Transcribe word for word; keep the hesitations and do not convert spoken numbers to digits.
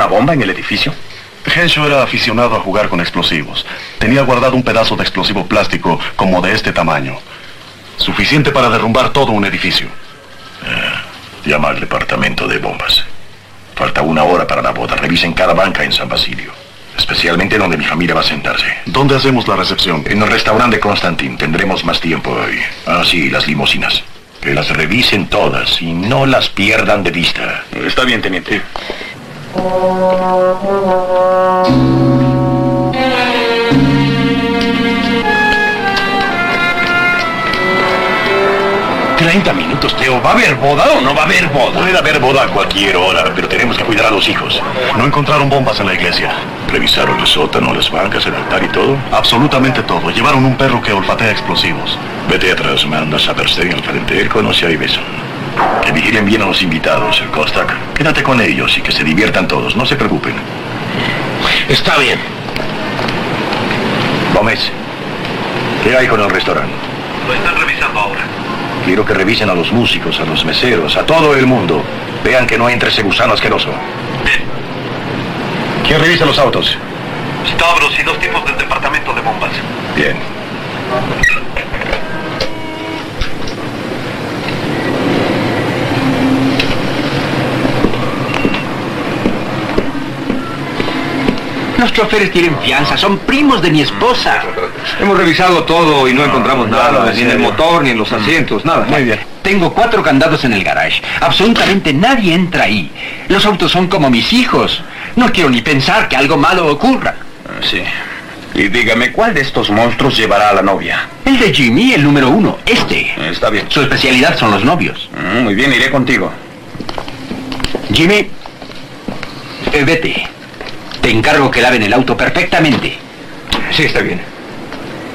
una bomba en el edificio? Henshaw era aficionado a jugar con explosivos. Tenía guardado un pedazo de explosivo plástico como de este tamaño. Suficiente para derrumbar todo un edificio. Eh, llama al departamento de bombas. Falta una hora para la boda. Revisen cada banca en San Basilio. Especialmente donde mi familia va a sentarse. ¿Dónde hacemos la recepción? En el restaurante Constantin. Tendremos más tiempo hoy. Ah, sí, las limusinas. Que las revisen todas y no las pierdan de vista. Está bien, teniente. Treinta minutos, Teo. ¿Va a haber boda o no va a haber boda? Puede haber boda a cualquier hora, pero tenemos que cuidar a los hijos. No encontraron bombas en la iglesia. ¿Revisaron el sótano, las bancas, el altar y todo? Absolutamente todo. Llevaron un perro que olfatea explosivos. Vete atrás, manda a Saperstein al frente. Él conoce a Iveson. Que vigilen bien a los invitados, el Kostak. Quédate con ellos y que se diviertan todos, no se preocupen. Está bien. Gómez, ¿qué hay con el restaurante? Lo están revisando ahora. Quiero que revisen a los músicos, a los meseros, a todo el mundo. Vean que no entre ese gusano asqueroso. Bien. ¿Quién revisa los autos? Stavros y dos tipos del departamento de bombas. Bien. Los choferes tienen fianza, son primos de mi esposa. Hemos revisado todo y no encontramos nada, ni en el motor, ni en los asientos, nada. Muy bien. Tengo cuatro candados en el garage. Absolutamente nadie entra ahí. Los autos son como mis hijos. No quiero ni pensar que algo malo ocurra. Sí. Y dígame, ¿cuál de estos monstruos llevará a la novia? El de Jimmy, el número uno, este. Está bien. Su especialidad son los novios. Mm, muy bien, iré contigo. Jimmy, eh, vete. Te encargo que laven el auto perfectamente. Sí, está bien.